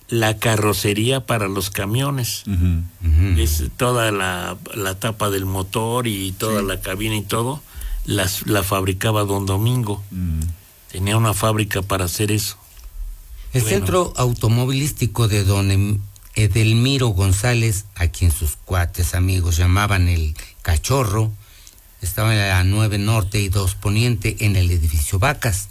la carrocería para los camiones. Es toda la tapa del motor y toda la cabina y todo, la fabricaba don Domingo. Tenía una fábrica para hacer eso. El centro automovilístico de don Edelmiro González, a quien sus cuates amigos llamaban el Cachorro, estaba en la 9 Norte y 2 Poniente, en el edificio Vacas.